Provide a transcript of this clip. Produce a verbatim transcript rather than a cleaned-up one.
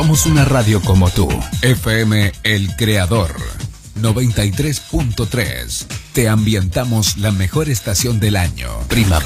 Somos una radio como tú. F M El Creador noventa y tres punto tres. Te ambientamos la mejor estación del año. Primavera.